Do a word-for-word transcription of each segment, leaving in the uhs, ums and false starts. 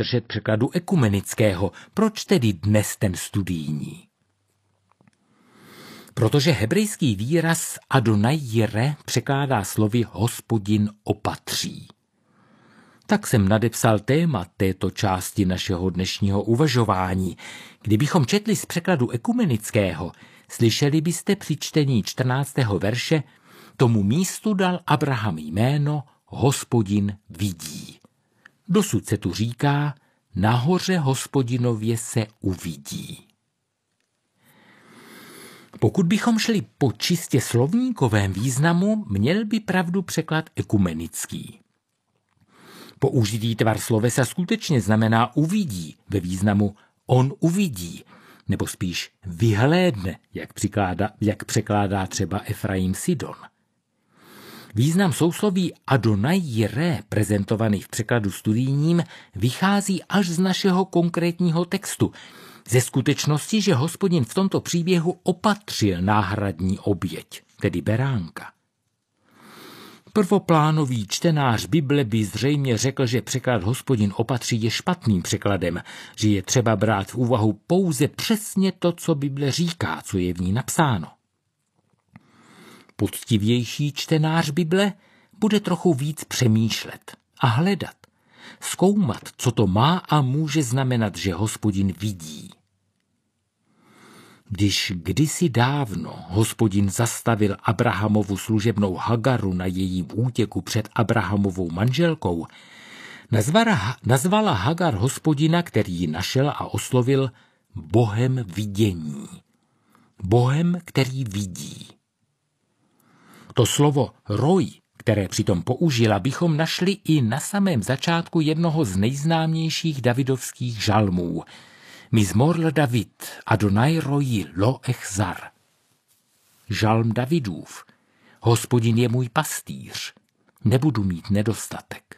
držet překladu ekumenického. Proč tedy dnes ten studijní? Protože hebrejský výraz Adonai Jireh překládá slovy Hospodin opatří. Tak jsem nadepsal téma této části našeho dnešního uvažování. Kdybychom četli z překladu ekumenického, slyšeli byste při čtení čtrnáctého verše: tomu místu dal Abraham jméno Hospodin vidí. Dosud se tu říká, nahoře Hospodinově se uvidí. Pokud bychom šli po čistě slovníkovém významu, měl by pravdu překlad ekumenický. Použitý tvar slovesa skutečně znamená uvidí ve významu on uvidí, nebo spíš vyhlédne, jak, přikládá, jak překládá třeba Efraim Sidon. Význam sousloví Adonai Jireh, prezentovaný v překladu studijním, vychází až z našeho konkrétního textu, ze skutečnosti, že Hospodin v tomto příběhu opatřil náhradní oběť, tedy beránka. Prvoplánový čtenář Bible by zřejmě řekl, že překlad Hospodin opatří je špatným překladem, že je třeba brát v úvahu pouze přesně to, co Bible říká, co je v ní napsáno. Poctivější čtenář Bible bude trochu víc přemýšlet a hledat, zkoumat, co to má a může znamenat, že Hospodin vidí. Když kdysi dávno Hospodin zastavil Abrahamovu služebnou Hagaru na jejím útěku před Abrahamovou manželkou, nazvala, nazvala Hagar Hospodina, který ji našel a oslovil, Bohem vidění. Bohem, který vidí. To slovo roj, které přitom použila, bychom našli i na samém začátku jednoho z nejznámějších davidovských žalmů. Mizmor David, Adonai roji lo echzar. Žalm Davidův. Hospodin je můj pastýř, nebudu mít nedostatek.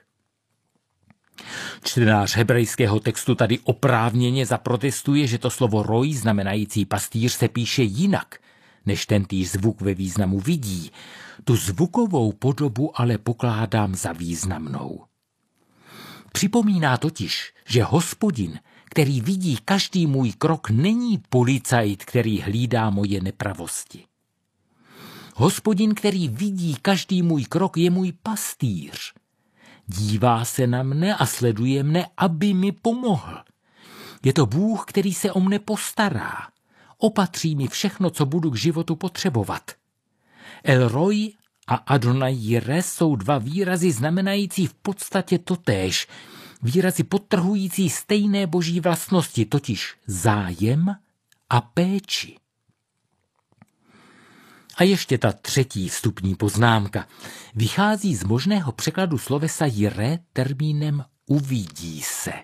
Čtenář hebrejského textu tady oprávněně zaprotestuje, že to slovo roj, znamenající pastýř, se píše jinak, než tentýž zvuk ve významu vidí. Tu zvukovou podobu ale pokládám za významnou. Připomíná totiž, že Hospodin, který vidí každý můj krok, není policajt, který hlídá moje nepravosti. Hospodin, který vidí každý můj krok, je můj pastýř. Dívá se na mne a sleduje mne, aby mi pomohl. Je to Bůh, který se o mne postará. Opatří mi všechno, co budu k životu potřebovat. El Roj a Adonai Jireh jsou dva výrazy znamenající v podstatě totéž. Výrazy podtrhující stejné boží vlastnosti, totiž zájem a péči. A ještě ta třetí vstupní poznámka. Vychází z možného překladu slovesa Jireh termínem uvidí se.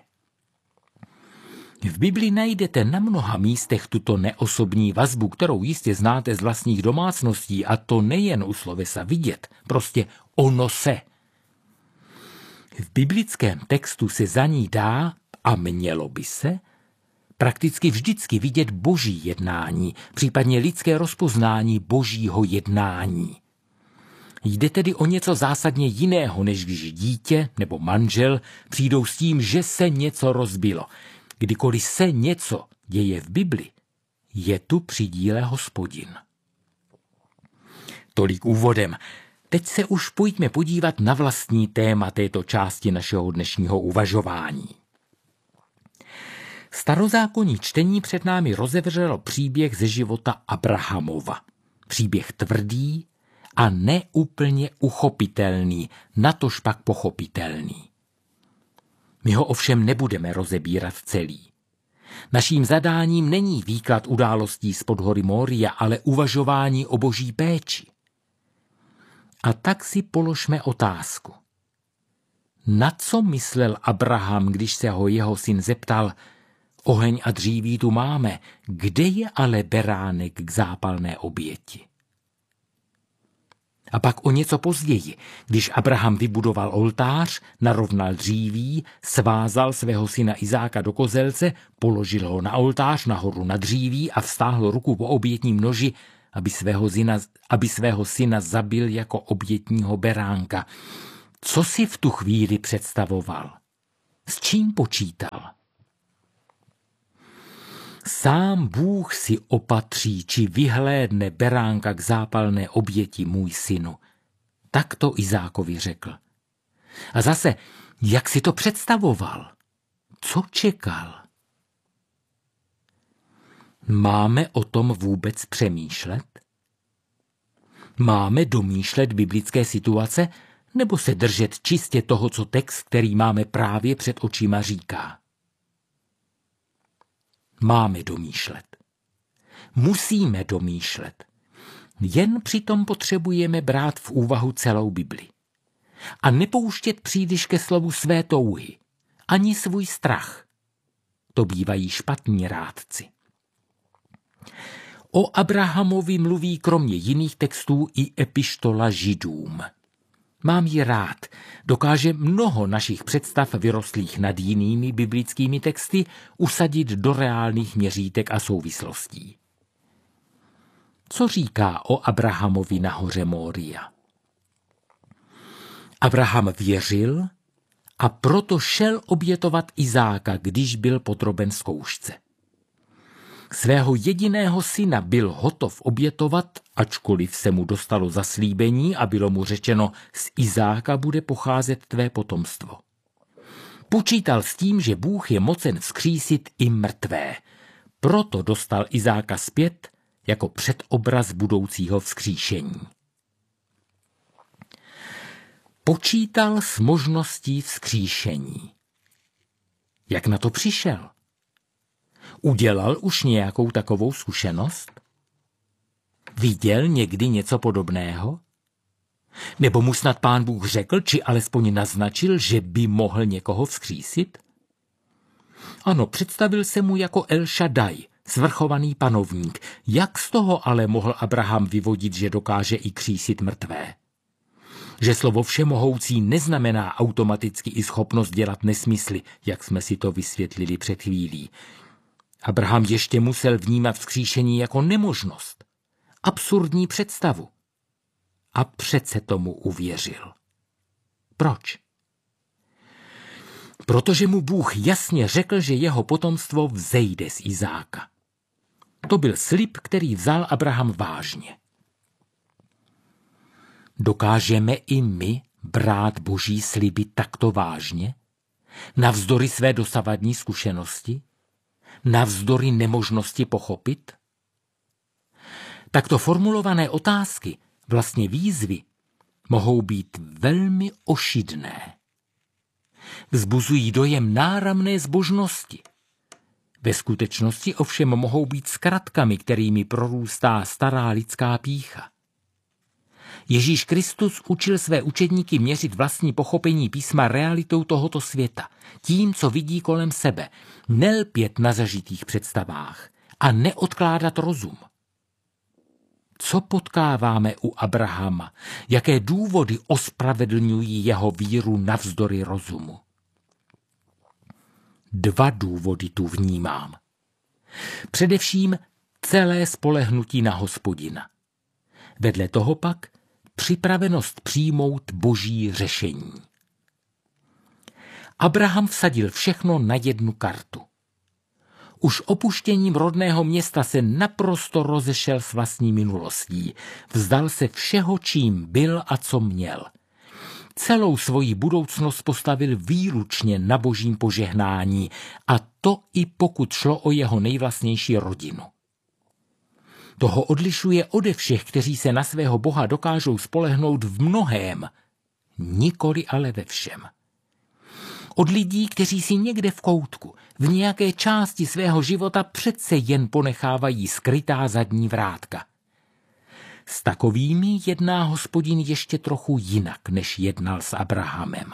V Bibli najdete na mnoha místech tuto neosobní vazbu, kterou jistě znáte z vlastních domácností, a to nejen u slovesa vidět, prostě ono se. V biblickém textu se za ní dá, a mělo by se, prakticky vždycky vidět boží jednání, případně lidské rozpoznání božího jednání. Jde tedy o něco zásadně jiného, než když dítě nebo manžel přijdou s tím, že se něco rozbilo. Kdykoliv se něco děje v Bibli, je tu při díle Hospodin. Tolik úvodem. Teď se už pojďme podívat na vlastní téma této části našeho dnešního uvažování. Starozákonní čtení před námi rozevřelo příběh ze života Abrahamova. Příběh tvrdý a neúplně uchopitelný, natož pak pochopitelný. My ho ovšem nebudeme rozebírat celý. Naším zadáním není výklad událostí spod hory Mória, ale uvažování o boží péči. A tak si položme otázku. Na co myslel Abraham, když se ho jeho syn zeptal, oheň a dříví tu máme, kde je ale beránek k zápalné oběti? A pak o něco později, když Abraham vybudoval oltář, narovnal dříví, svázal svého syna Izáka do kozelce, položil ho na oltář nahoru na dříví a vztáhl ruku po obětním noži, aby svého, syna, aby svého syna zabil jako obětního beránka. Co si v tu chvíli představoval? S čím počítal? Sám Bůh si opatří či vyhlédne beránka k zápalné oběti, můj synu. Tak to Izákovi řekl. A zase, jak si to představoval? Co čekal? Máme o tom vůbec přemýšlet? Máme domýšlet biblické situace, nebo se držet čistě toho, co text, který máme právě před očima, říká? Máme domýšlet. Musíme domýšlet. Jen přitom potřebujeme brát v úvahu celou Bibli. A nepouštět příliš ke slovu své touhy, ani svůj strach. To bývají špatní rádci. O Abrahamovi mluví kromě jiných textů i epištola Židům. Mám ji rád, dokáže mnoho našich představ vyrostlých nad jinými biblickými texty usadit do reálných měřítek a souvislostí. Co říká o Abrahamovi na hoře Mória? Abraham věřil a proto šel obětovat Izáka, když byl podroben zkoušce. Svého jediného syna byl hotov obětovat, ačkoliv se mu dostalo zaslíbení a bylo mu řečeno, z Izáka bude pocházet tvé potomstvo. Počítal s tím, že Bůh je mocen vzkřísit i mrtvé. Proto dostal Izáka zpět jako předobraz budoucího vzkříšení. Počítal s možností vzkříšení. Jak na to přišel? Udělal už nějakou takovou zkušenost? Viděl někdy něco podobného? Nebo mu snad Pán Bůh řekl, či alespoň naznačil, že by mohl někoho vzkřísit? Ano, představil se mu jako El Shaddai, svrchovaný panovník. Jak z toho ale mohl Abraham vyvodit, že dokáže i křísit mrtvé? Že slovo všemohoucí neznamená automaticky i schopnost dělat nesmysly, jak jsme si to vysvětlili před chvílí. Abraham ještě musel vnímat vzkříšení jako nemožnost, absurdní představu. A přece tomu uvěřil. Proč? Protože mu Bůh jasně řekl, že jeho potomstvo vzejde z Izáka. To byl slib, který vzal Abraham vážně. Dokážeme i my brát Boží sliby takto vážně? Navzdory své dosavadní zkušenosti? Navzdory nemožnosti pochopit? Takto formulované otázky, vlastně výzvy, mohou být velmi ošidné. Vzbuzují dojem náramné zbožnosti. Ve skutečnosti ovšem mohou být zkratkami, kterými prorůstá stará lidská pýcha. Ježíš Kristus učil své učedníky měřit vlastní pochopení písma realitou tohoto světa, tím, co vidí kolem sebe, nelpět na zažitých představách a neodkládat rozum. Co potkáváme u Abrahama? Jaké důvody ospravedlňují jeho víru navzdory rozumu? Dva důvody tu vnímám. Především celé spolehnutí na Hospodina. Vedle toho pak připravenost přijmout Boží řešení. Abraham vsadil všechno na jednu kartu. Už opuštěním rodného města se naprosto rozešel s vlastní minulostí. Vzdal se všeho, čím byl a co měl. Celou svoji budoucnost postavil výlučně na Božím požehnání, a to i pokud šlo o jeho nejvlastnější rodinu. Toho odlišuje ode všech, kteří se na svého Boha dokážou spolehnout v mnohém, nikoli ale ve všem. Od lidí, kteří si někde v koutku, v nějaké části svého života přece jen ponechávají skrytá zadní vrátka. S takovými jedná Hospodin ještě trochu jinak, než jednal s Abrahamem.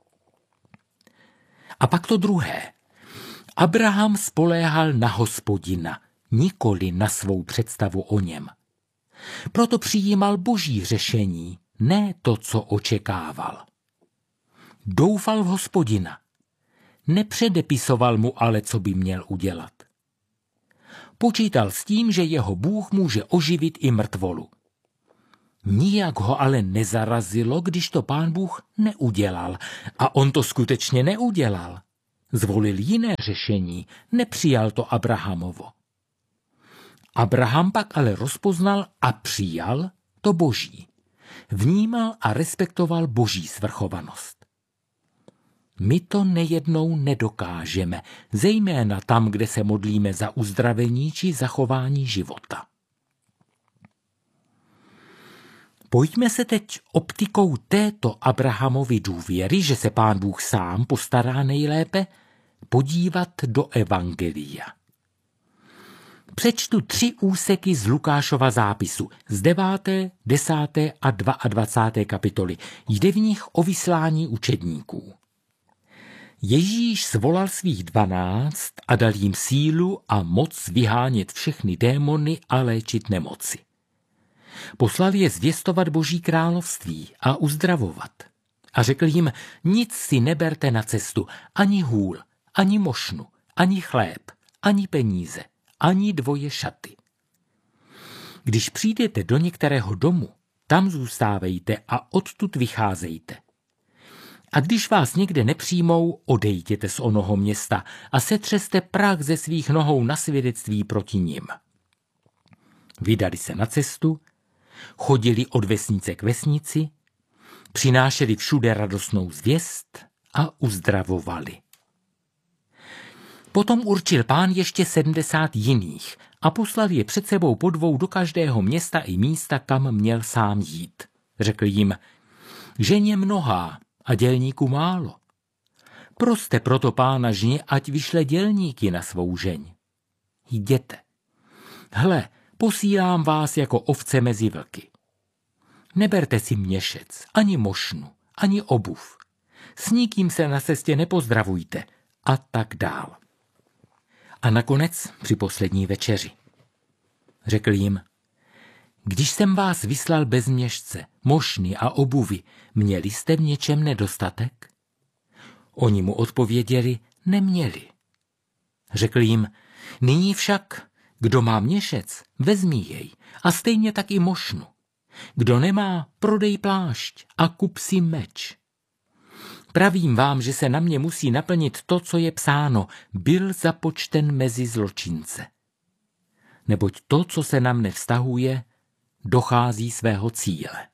A pak to druhé. Abraham spoléhal na Hospodina, nikoli na svou představu o něm. Proto přijímal Boží řešení, ne to, co očekával. Doufal v Hospodina. Nepředepisoval mu ale, co by měl udělat. Počítal s tím, že jeho Bůh může oživit i mrtvolu. Nijak ho ale nezarazilo, když to Pán Bůh neudělal. A on to skutečně neudělal. Zvolil jiné řešení, nepřijal to Abrahamovo. Abraham pak ale rozpoznal a přijal to Boží. Vnímal a respektoval Boží svrchovanost. My to nejednou nedokážeme, zejména tam, kde se modlíme za uzdravení či zachování života. Pojďme se teď optikou této Abrahamovy důvěry, že se Pán Bůh sám postará nejlépe, podívat do Evangelia. Přečtu tři úseky z Lukášova zápisu z deváté, desáté a dvacáté druhé kapitoly. Jde v nich o vyslání učedníků. Ježíš svolal svých dvanáct a dal jim sílu a moc vyhánět všechny démony a léčit nemoci. Poslal je zvěstovat Boží království a uzdravovat. A řekl jim, nic si neberte na cestu, ani hůl, ani mošnu, ani chléb, ani peníze, ani dvoje šaty. Když přijdete do některého domu, tam zůstávejte a odtud vycházejte. A když vás někde nepřijmou, odejděte z onoho města a setřeste prach ze svých nohou na svědectví proti nim. Vydali se na cestu, chodili od vesnice k vesnici, přinášeli všude radostnou zvěst a uzdravovali. Potom určil Pán ještě sedmdesát jiných a poslal je před sebou po dvou do každého města i místa, kam měl sám jít. Řekl jim, ženě mnohá a dělníků málo. Proste proto Pána žně, ať vyšle dělníky na svou žeň. Jděte. Hle, posílám vás jako ovce mezi vlky. Neberte si měšec, ani mošnu, ani obuv. S nikým se na cestě nepozdravujte a tak dál. A nakonec při poslední večeři. Řekl jim, když jsem vás vyslal bez měšce, mošny a obuvy, měli jste v něčem nedostatek? Oni mu odpověděli, neměli. Řekl jim, nyní však, kdo má měšec, vezmi jej a stejně tak i mošnu. Kdo nemá, prodej plášť a kup si meč. Pravím vám, že se na mě musí naplnit to, co je psáno, byl započten mezi zločince. Neboť to, co se na mne vztahuje, dochází svého cíle.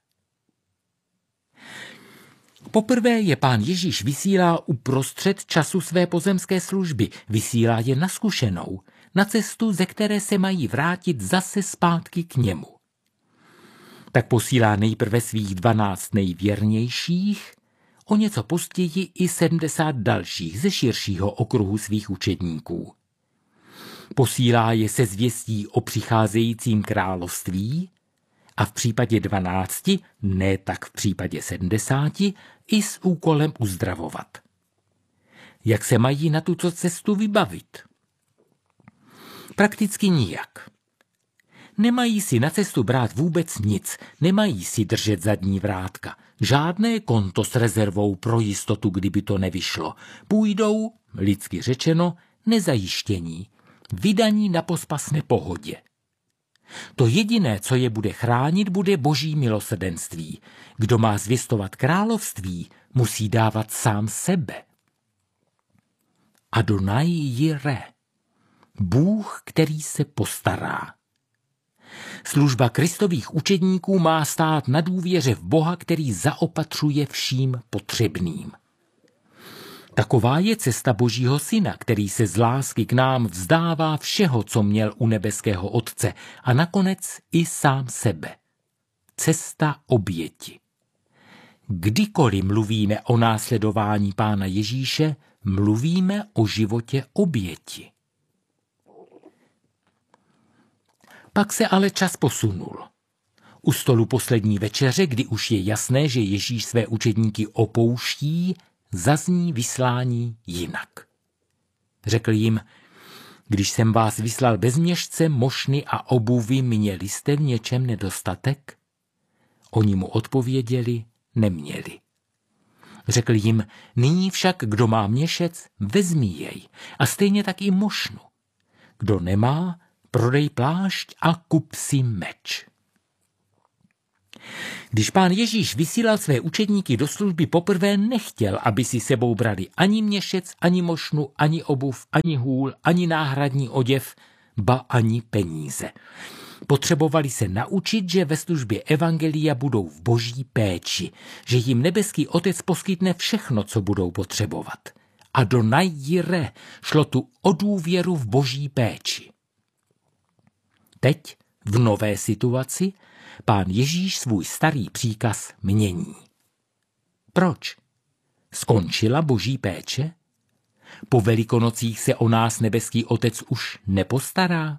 Poprvé je Pán Ježíš vysílá uprostřed času své pozemské služby, vysílá je na zkušenou, na cestu, ze které se mají vrátit zase zpátky k němu. Tak posílá nejprve svých dvanáct nejvěrnějších, o něco později i sedmdesát dalších ze širšího okruhu svých učedníků. Posílá je se zvěstí o přicházejícím království a v případě dvanácti, ne tak v případě sedmdesáti, i s úkolem uzdravovat. Jak se mají na tuto cestu vybavit? Prakticky nijak. Nemají si na cestu brát vůbec nic, nemají si držet zadní vrátka, žádné konto s rezervou pro jistotu, kdyby to nevyšlo. Půjdou, lidsky řečeno, nezajištění, vydaní na pospas nepohodě. To jediné, co je bude chránit, bude Boží milosrdenství. Kdo má zvěstovat království, musí dávat sám sebe. Adonai Jireh, Bůh, který se postará. Služba Kristových učedníků má stát na důvěře v Boha, který zaopatřuje vším potřebným. Taková je cesta Božího Syna, který se z lásky k nám vzdává všeho, co měl u nebeského Otce a nakonec i sám sebe. Cesta oběti. Kdykoliv mluvíme o následování Pána Ježíše, mluvíme o životě oběti. Pak se ale čas posunul. U stolu poslední večeře, kdy už je jasné, že Ježíš své učedníky opouští, zazní vyslání jinak. Řekl jim, když jsem vás vyslal bez měšce, mošny a obuvy, měli jste v něčem nedostatek? Oni mu odpověděli, neměli. Řekl jim, nyní však, kdo má měšec, vezmi jej a stejně tak i mošnu. Kdo nemá, prodej plášť a kup si meč. Když Pán Ježíš vysílal své učedníky do služby poprvé, nechtěl, aby si sebou brali ani měšec, ani mošnu, ani obuv, ani hůl, ani náhradní oděv, ba ani peníze. Potřebovali se naučit, že ve službě evangelia budou v boží péči, že jim nebeský Otec poskytne všechno, co budou potřebovat. A do najire šlo tu o důvěru v boží péči. Teď, v nové situaci, Pán Ježíš svůj starý příkaz mění. Proč? Skončila boží péče? Po Velikonocích se o nás nebeský Otec už nepostará?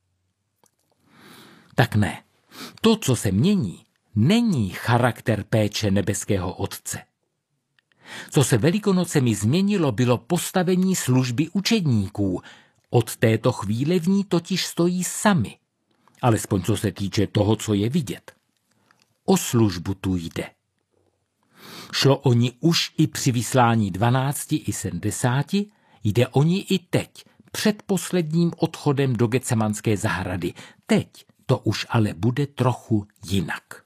Tak ne. To, co se mění, není charakter péče nebeského Otce. Co se Velikonocemi změnilo, bylo postavení služby učedníků. Od této chvíle v ní totiž stojí sami. Alespoň co se týče toho, co je vidět. O službu tu jde. Šlo o ní už i při vyslání dvanácti i sedmdesáti, jde o ní i teď, před posledním odchodem do Getsemanské zahrady. Teď to už ale bude trochu jinak.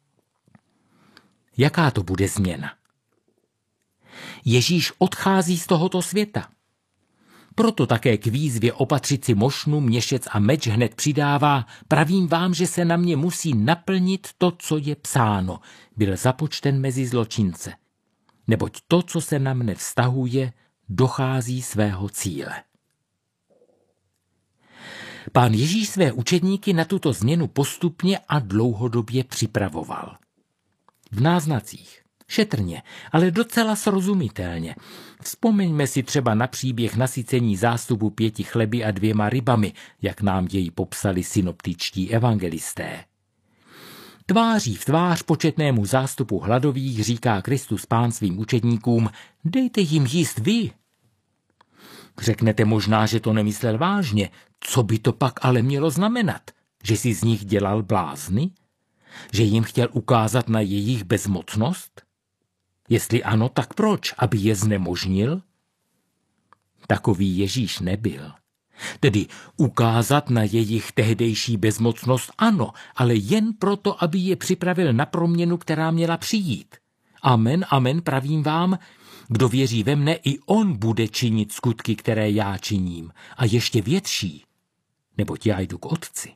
Jaká to bude změna? Ježíš odchází z tohoto světa. Proto také k výzvě opatřit si mošnu, měšec a meč hned přidává: pravím vám, že se na mě musí naplnit to, co je psáno. Byl započten mezi zločince. Neboť to, co se na mne vztahuje, dochází svého cíle. Pán Ježíš své učedníky na tuto změnu postupně a dlouhodobě připravoval. V náznacích. Šetrně, ale docela srozumitelně. Vzpomeňme si třeba na příběh nasycení zástupu pěti chleby a dvěma rybami, jak nám jej popsali synoptičtí evangelisté. Tváří v tvář početnému zástupu hladových říká Kristus Pán svým učedníkům: dejte jim jíst vy. Řeknete možná, že to nemyslel vážně. Co by to pak ale mělo znamenat? Že si z nich dělal blázny? Že jim chtěl ukázat na jejich bezmocnost? Jestli ano, tak proč? Aby je znemožnil? Takový Ježíš nebyl. Tedy ukázat na jejich tehdejší bezmocnost ano, ale jen proto, aby je připravil na proměnu, která měla přijít. Amen, amen, pravím vám, kdo věří ve mne, i on bude činit skutky, které já činím, a ještě větší, neboť já jdu k Otci.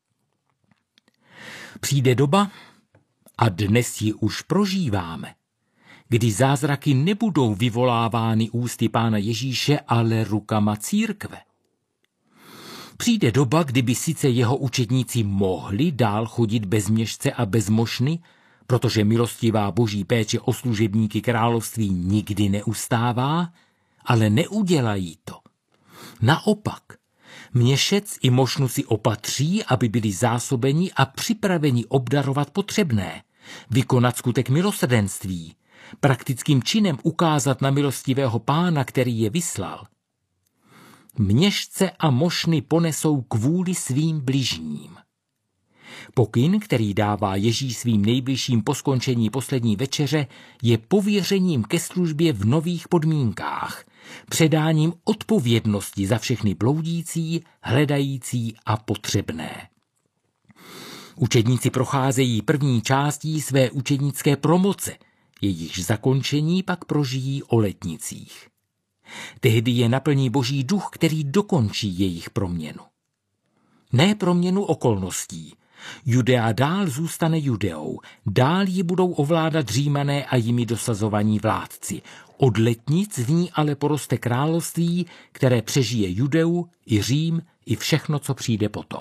Přijde doba, a dnes ji už prožíváme, kdy zázraky nebudou vyvolávány ústy Pána Ježíše, ale rukama církve. Přijde doba, kdyby sice jeho učedníci mohli dál chodit bez měšce a bez mošny, protože milostivá boží péče o služebníky království nikdy neustává, ale neudělají to. Naopak, měšec i mošnu si opatří, aby byli zásobeni a připraveni obdarovat potřebné, vykonat skutek milosrdenství, praktickým činem ukázat na milostivého Pána, který je vyslal. Měšce a mošny ponesou kvůli svým bližním. Pokyn, který dává Ježíš svým nejbližším po skončení poslední večeře, je pověřením ke službě v nových podmínkách, předáním odpovědnosti za všechny bloudící, hledající a potřebné. Učedníci procházejí první částí své učednické promoce, jejichž zakončení pak prožijí o letnicích. Tehdy je naplní Boží duch, který dokončí jejich proměnu. Ne proměnu okolností. Judea dál zůstane Judeou, dál ji budou ovládat Římané a jimi dosazovaní vládci. Od letnic v ní ale poroste království, které přežije Judeu i Řím i všechno, co přijde potom.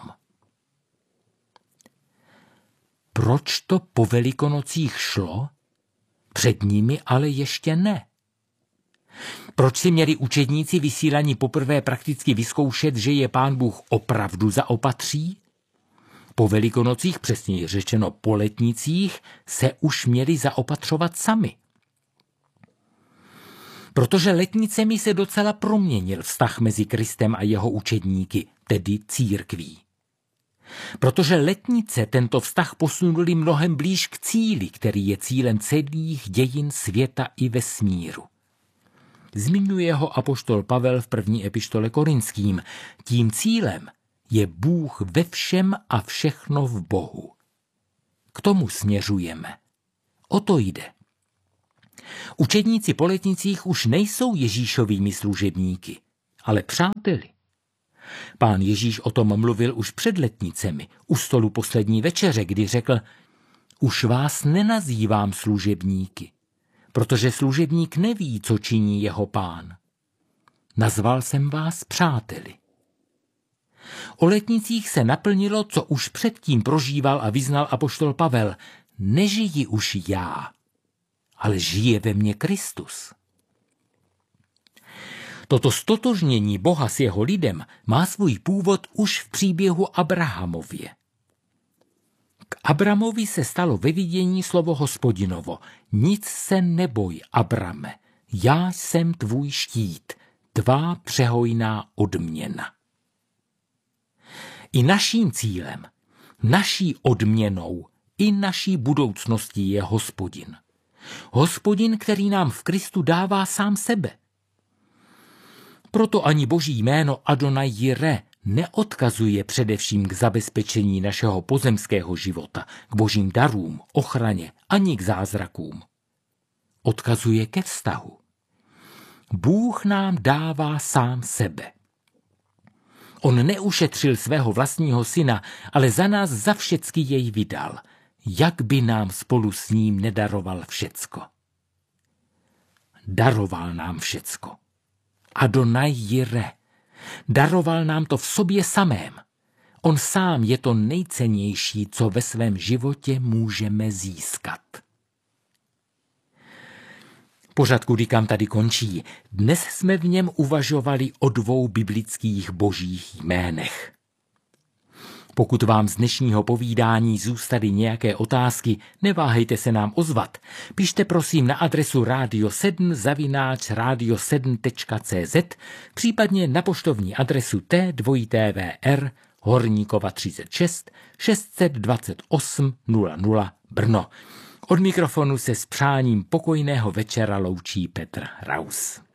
Proč to po Velikonocích šlo? Před nimi ale ještě ne. Proč si měli učedníci vysílaní poprvé prakticky vyzkoušet, že je Pán Bůh opravdu zaopatří? Po Velikonocích, přesněji řečeno po letnicích, se už měli zaopatřovat sami. Protože letnicemi se docela proměnil vztah mezi Kristem a jeho učedníky, tedy církví. Protože letnice tento vztah posunuli mnohem blíž k cíli, který je cílem celých dějin světa i vesmíru. Zmiňuje ho apoštol Pavel v první epištole Korinským. Tím cílem je Bůh ve všem a všechno v Bohu. K tomu směřujeme. O to jde. Učedníci po letnicích už nejsou Ježíšovými služebníky, ale přáteli. Pán Ježíš o tom mluvil už před letnicemi, u stolu poslední večeře, kdy řekl: Už vás nenazývám služebníky, protože služebník neví, co činí jeho pán. Nazval jsem vás přáteli. O letnicích se naplnilo, co už předtím prožíval a vyznal apoštol Pavel. Nežiji už já, ale žije ve mně Kristus. Toto stotožnění Boha s jeho lidem má svůj původ už v příběhu Abrahamově. K Abramovi se stalo ve vidění slovo Hospodinovo. Nic se neboj, Abrame, já jsem tvůj štít, tvá přehojná odměna. I naším cílem, naší odměnou, i naší budoucností je Hospodin. Hospodin, který nám v Kristu dává sám sebe. Proto ani Boží jméno Adonai Jireh neodkazuje především k zabezpečení našeho pozemského života, k božím darům, ochraně ani k zázrakům. Odkazuje ke vztahu. Bůh nám dává sám sebe. On neušetřil svého vlastního syna, ale za nás za všecky jej vydal. Jak by nám spolu s ním nedaroval všecko? Daroval nám všecko. Adonai Jireh. Daroval nám to v sobě samém. On sám je to nejcennější, co ve svém životě můžeme získat. Pořad Kudikam tady končí. Dnes jsme v něm uvažovali o dvou biblických božích jménech. Pokud vám z dnešního povídání zůstaly nějaké otázky, neváhejte se nám ozvat. Pište prosím na adresu radio sedm zavináč radio sedm tečka cé zet, případně na poštovní adresu T dva T V R Horníkova třicet šest šest set dvacet osm nula nula Brno. Od mikrofonu se s přáním pokojného večera loučí Petr Raus.